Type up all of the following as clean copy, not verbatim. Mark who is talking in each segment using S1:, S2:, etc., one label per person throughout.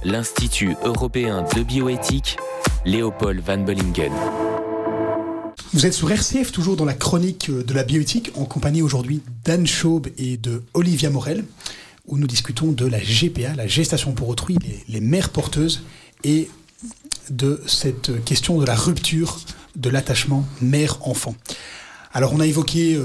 S1: l'Institut européen de bioéthique, Léopold Van Bellingen.
S2: Vous êtes sur RCF, toujours dans la chronique de la bioéthique, en compagnie aujourd'hui d'Anne Schaub et de Olivia Morel, où nous discutons de la GPA, la gestation pour autrui, les mères porteuses, et de cette question de la rupture de l'attachement mère-enfant. Alors on a évoqué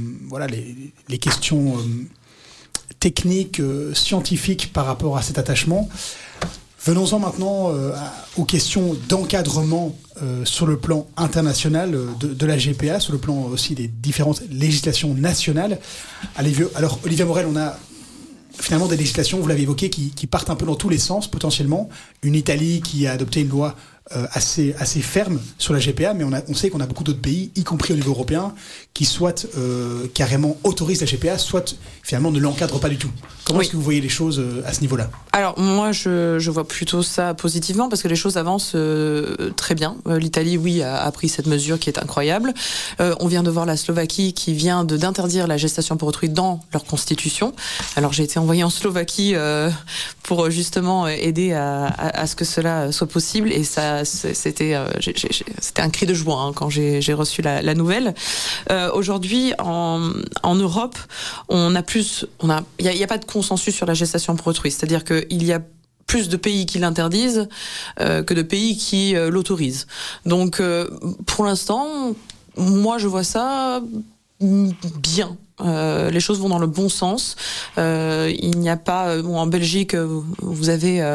S2: les questions techniques, scientifiques par rapport à cet attachement. Venons-en maintenant aux questions d'encadrement sur le plan international de la GPA, sur le plan aussi des différentes législations nationales. Alors, Olivia Morel, on a finalement des législations, vous l'avez évoqué, qui partent un peu dans tous les sens potentiellement. Une Italie qui a adopté une loi assez ferme sur la GPA, mais on sait qu'on a beaucoup d'autres pays, y compris au niveau européen, qui soit carrément autorisent la GPA, soit finalement ne l'encadrent pas du tout. Comment est-ce que vous voyez les choses à ce niveau-là ?
S3: Alors moi je vois plutôt ça positivement parce que les choses avancent très bien. L'Italie a pris cette mesure qui est incroyable. On vient de voir la Slovaquie qui vient d'interdire la gestation pour autrui dans leur constitution. Alors j'ai été envoyée en Slovaquie pour justement aider à ce que cela soit possible et ça c'était un cri de joie quand j'ai reçu la nouvelle. Aujourd'hui en Europe il y a pas de consensus sur la gestation pour autrui, c'est-à-dire qu'il y a plus de pays qui l'interdisent que de pays qui l'autorisent. Donc pour l'instant, moi je vois ça bien. Les choses vont dans le bon sens. Il n'y a pas en Belgique vous avez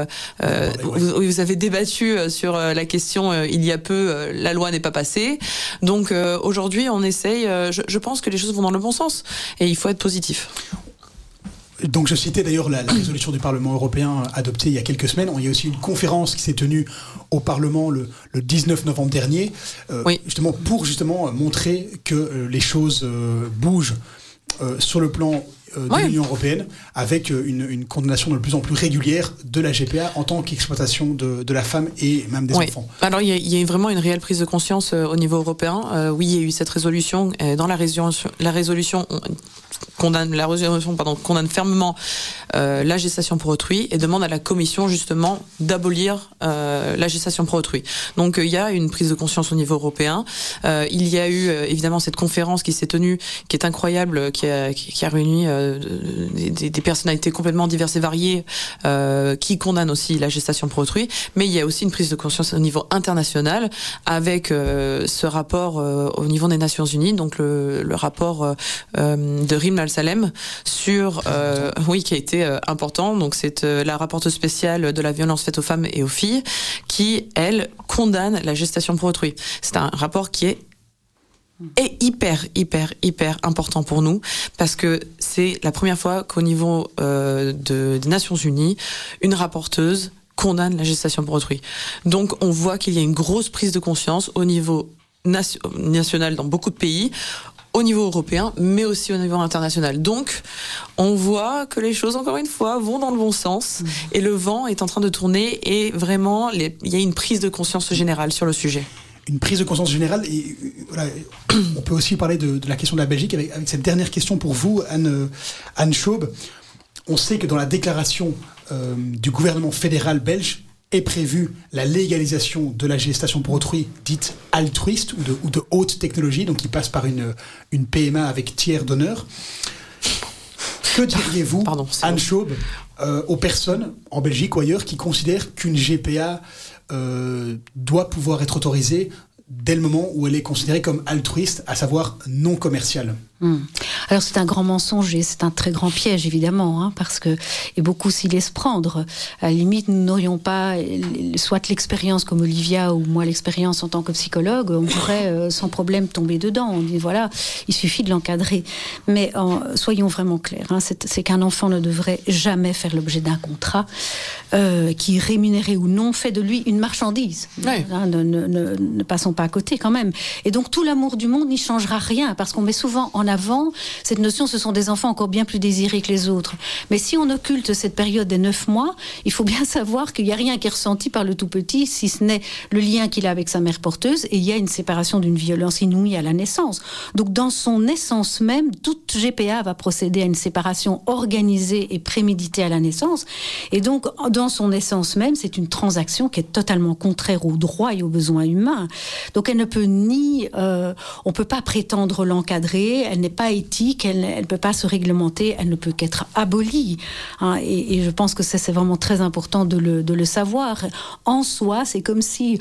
S3: débattu sur la question il y a peu, la loi n'est pas passée. Donc aujourd'hui on essaye. Je pense que les choses vont dans le bon sens et il faut être positif.
S2: Donc je citais d'ailleurs la résolution du Parlement européen adoptée il y a quelques semaines. Il y a aussi une conférence qui s'est tenue au Parlement le 19 novembre dernier, justement pour montrer que les choses bougent sur le plan de l'Union européenne, avec une condamnation de plus en plus régulière de la GPA en tant qu'exploitation de la femme et même des enfants.
S3: Alors il y a vraiment une réelle prise de conscience au niveau européen. Il y a eu cette résolution. Dans la résolution condamne fermement la gestation pour autrui et demande à la Commission justement d'abolir la gestation pour autrui. Donc il y a une prise de conscience au niveau européen. Il y a eu évidemment cette conférence qui s'est tenue, qui est incroyable, qui a réuni des personnalités complètement diverses et variées qui condamnent aussi la gestation pour autrui. Mais il y a aussi une prise de conscience au niveau international avec ce rapport au niveau des Nations Unies, donc le rapport de Rima Al-Salem sur qui a été important. Donc c'est la rapporteuse spéciale de la violence faite aux femmes et aux filles qui, elle, condamne la gestation pour autrui. C'est un rapport qui est hyper important pour nous parce que c'est la première fois qu'au niveau des Nations Unies, une rapporteuse condamne la gestation pour autrui. Donc on voit qu'il y a une grosse prise de conscience au niveau national dans beaucoup de pays, au niveau européen, mais aussi au niveau international. Donc, on voit que les choses, encore une fois, vont dans le bon sens et le vent est en train de tourner et vraiment, il y a une prise de conscience générale sur le sujet.
S2: Une prise de conscience générale et on peut aussi parler de la question de la Belgique avec cette dernière question pour vous, Anne Schaub. On sait que dans la déclaration du gouvernement fédéral belge, est prévue la légalisation de la gestation pour autrui dite altruiste ou de haute technologie, donc qui passe par une PMA avec tiers donneur. Que diriez-vous, Anne Schaub, aux personnes en Belgique ou ailleurs qui considèrent qu'une GPA doit pouvoir être autorisée dès le moment où elle est considérée comme altruiste, à savoir non commerciale?
S4: Alors c'est un grand mensonge et c'est un très grand piège évidemment, parce que et beaucoup s'y laissent prendre. À la limite, nous n'aurions pas soit l'expérience comme Olivia ou moi l'expérience en tant que psychologue, on pourrait sans problème tomber dedans. On dit voilà, il suffit de l'encadrer. Mais soyons vraiment clairs, c'est qu'un enfant ne devrait jamais faire l'objet d'un contrat qui, rémunéré ou non, fait de lui une marchandise.
S3: Ouais.
S4: Ne passons pas à côté quand même. Et donc tout l'amour du monde n'y changera rien parce qu'on met souvent en en avant cette notion, ce sont des enfants encore bien plus désirés que les autres. Mais si on occulte cette période des 9 mois, il faut bien savoir qu'il n'y a rien qui est ressenti par le tout petit, si ce n'est le lien qu'il a avec sa mère porteuse, et il y a une séparation d'une violence inouïe à la naissance. Donc dans son essence même, toute GPA va procéder à une séparation organisée et préméditée à la naissance. Et donc dans son essence même, c'est une transaction qui est totalement contraire aux droits et aux besoins humains. Donc elle ne peut on peut pas prétendre l'encadrer, elle n'est pas éthique, elle ne peut pas se réglementer, elle ne peut qu'être abolie. Hein, et je pense que ça, c'est vraiment très important de le savoir. En soi, c'est comme si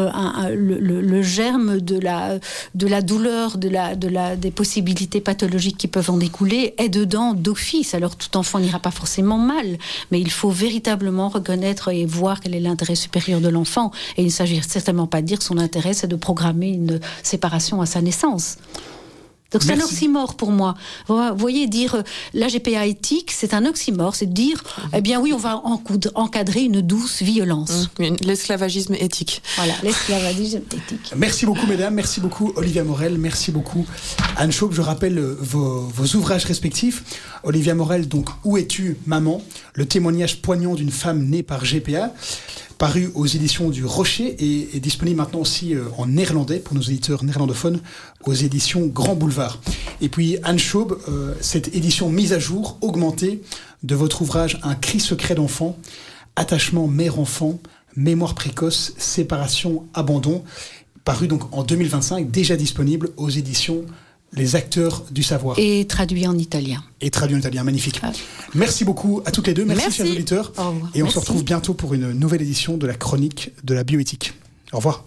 S4: le germe de la douleur, des possibilités pathologiques qui peuvent en découler est dedans d'office. Alors tout enfant n'ira pas forcément mal, mais il faut véritablement reconnaître et voir quel est l'intérêt supérieur de l'enfant. Et il ne s'agit certainement pas de dire que son intérêt, c'est de programmer une séparation à sa naissance. Donc c'est un oxymore pour moi. Vous voyez, dire la GPA éthique, c'est un oxymore, c'est de dire, eh bien oui, on va encadrer une douce violence.
S3: L'esclavagisme éthique.
S4: Voilà, l'esclavagisme éthique.
S2: Merci beaucoup, mesdames. Merci beaucoup, Olivia Morel. Merci beaucoup, Anne Chaube. Je rappelle vos ouvrages respectifs. Olivia Morel, donc, Où es-tu, maman ? Le témoignage poignant d'une femme née par GPA, paru aux éditions du Rocher et est disponible maintenant aussi en néerlandais pour nos éditeurs néerlandophones aux éditions Grand Boulevard. Et puis Anne Chaube, cette édition mise à jour, augmentée de votre ouvrage Un cri secret d'enfant, attachement mère-enfant, mémoire précoce, séparation, abandon, paru donc en 2025, déjà disponible aux éditions Les Acteurs du Savoir.
S4: Et traduit en italien.
S2: Magnifique. Merci beaucoup à toutes les deux. Merci. Chers auditeurs. Et on se retrouve bientôt pour une nouvelle édition de la chronique de la bioéthique. Au revoir.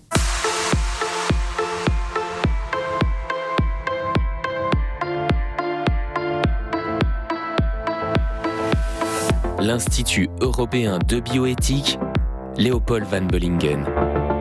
S1: L'Institut européen de bioéthique, Léopold van Bellingen.